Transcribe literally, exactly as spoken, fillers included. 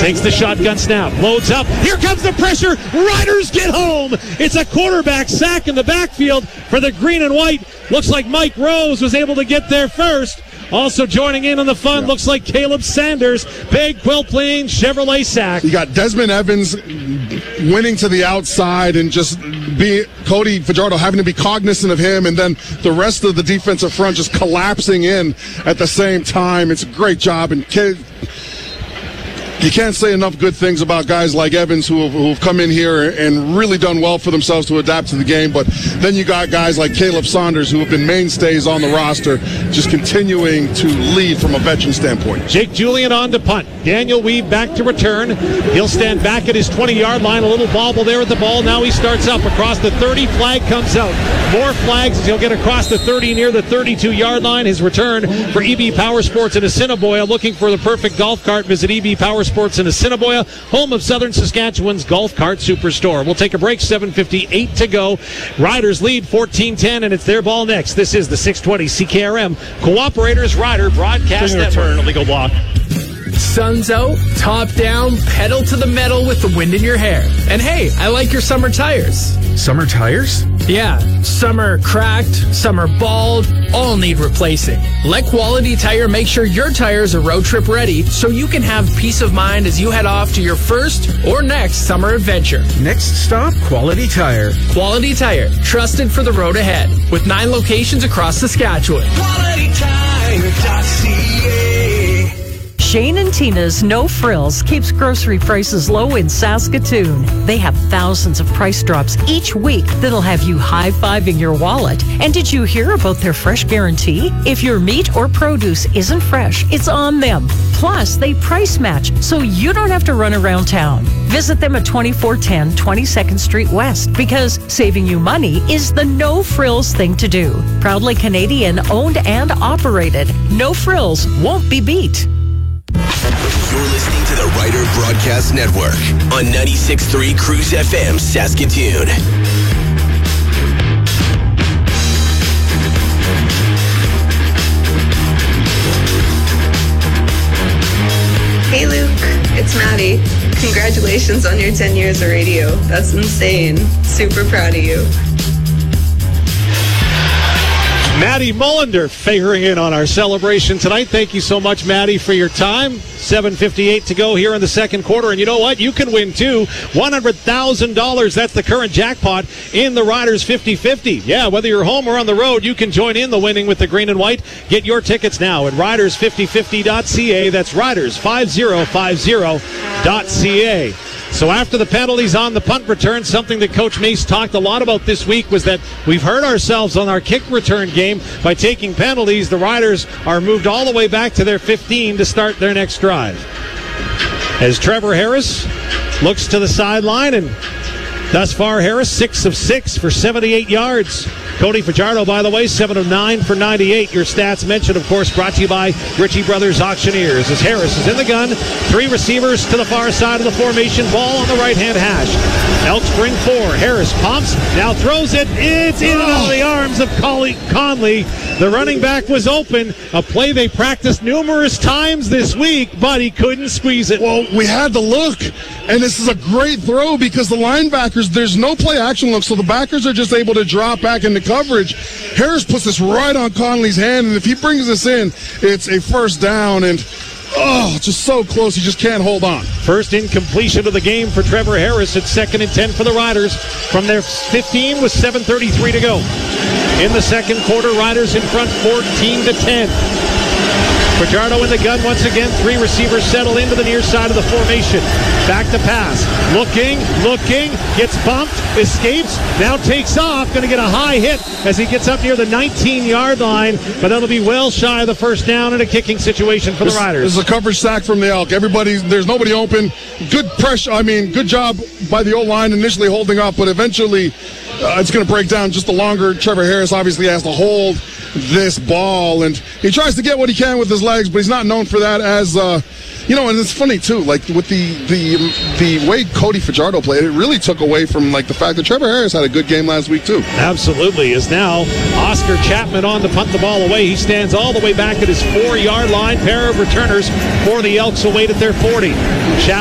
Takes the shotgun snap. Loads up. Here comes the pressure. Riders get home. It's a quarterback sack in the backfield for the green and white. Looks like Mike Rose was able to get there first. Also joining in on the fun, looks like Caleb Sanders. Big Quill Plain Chevrolet sack. You got Desmond Evans winning to the outside and just be Cody Fajardo having to be cognizant of him, and then the rest of the defensive front just collapsing in at the same time. It's a great job, and you can't say enough good things about guys like Evans who have, who have come in here and really done well for themselves to adapt to the game. But then you got guys like Caleb Saunders who have been mainstays on the roster, just continuing to lead from a veteran standpoint. Jake Julian on to punt. Daniel Weave back to return. He'll stand back at his twenty-yard line. A little bobble there at the ball. Now he starts up across the thirty. Flag comes out. More flags as he'll get across the thirty near the thirty-two-yard line. His return for E B Power Sports in Assiniboia. Looking for the perfect golf cart, visit E B Power Sports in Assiniboia, home of Southern Saskatchewan's Golf Cart Superstore. We'll take a break. seven fifty-eight to go. Riders lead fourteen ten, and it's their ball next. This is the six twenty C K R M Cooperators Rider Broadcast Network. Illegal block. Sun's out, top down, pedal to the metal with the wind in your hair. And hey, I like your summer tires. Summer tires? Yeah, some are cracked, some are bald, all need replacing. Let Quality Tire make sure your tires are road trip ready so you can have peace of mind as you head off to your first or next summer adventure. Next stop, Quality Tire. Quality Tire, trusted for the road ahead, with nine locations across Saskatchewan. Quality Tire dot C A. Shane and Tina's No Frills keeps grocery prices low in Saskatoon. They have thousands of price drops each week that'll have you high-fiving your wallet. And did you hear about their fresh guarantee? If your meat or produce isn't fresh, it's on them. Plus, they price match, so you don't have to run around town. Visit them at twenty-four ten twenty-second Street West, because saving you money is the No Frills thing to do. Proudly Canadian owned and operated. No Frills won't be beat. You're listening to the Rider Broadcast Network on ninety-six point three Cruise F M Saskatoon. Hey Luke, it's Maddie. Congratulations on your ten years of radio. That's insane. Super proud of you. Maddie Mullender figuring in on our celebration tonight. Thank you so much, Maddie, for your time. seven fifty-eight to go here in the second quarter. And you know what? You can win, too. one hundred thousand dollars. That's the current jackpot in the Riders fifty-fifty. Yeah, whether you're home or on the road, you can join in the winning with the green and white. Get your tickets now at riders fifty fifty dot c a. That's riders fifty fifty dot c a. So after the penalties on the punt return, something that Coach Mace talked a lot about this week was that we've hurt ourselves on our kick return game by taking penalties. The Riders are moved all the way back to their fifteen to start their next drive. As Trevor Harris looks to the sideline, and thus far Harris six of six for seventy-eight yards. Cody Fajardo, by the way, seven of nine for ninety-eight. Your stats mentioned, of course, brought to you by Ritchie Brothers Auctioneers. As Harris is in the gun, three receivers to the far side of the formation, ball on the right-hand hash. Elks bring four. Harris pumps, now throws it. It's in and out of the arms of Conley. The running back was open, a play they practiced numerous times this week, but he couldn't squeeze it. Well, we had to look, and this is a great throw because the linebackers, there's no play action look, so the backers are just able to drop back into coverage. Harris puts this right on Conley's hand, and if he brings this in, it's a first down, and oh, just so close, he just can't hold on. First incompletion of the game for Trevor Harris. It's second and ten for the Riders from their fifteen with seven thirty-three to go. In the second quarter, Riders in front fourteen to ten. Fajardo in the gun once again. Three receivers settle into the near side of the formation. Back to pass. Looking, looking, gets bumped, escapes, now takes off. Going to get a high hit as he gets up near the nineteen-yard line, but that'll be well shy of the first down in a kicking situation for the Riders. This is a coverage sack from the Elk. Everybody, there's nobody open. Good pressure. I mean, good job by the O-line initially holding up, but eventually uh, it's going to break down just the longer. Trevor Harris obviously has to hold this ball, and he tries to get what he can with his legs, but he's not known for that. As uh, you know, and it's funny too, like with the the the way Cody Fajardo played, it really took away from like the fact that Trevor Harris had a good game last week too. Absolutely. Is now Oscar Chapman on to punt the ball away. He stands all the way back at his four-yard line. Pair of returners for the Elks await at their forty. Chapman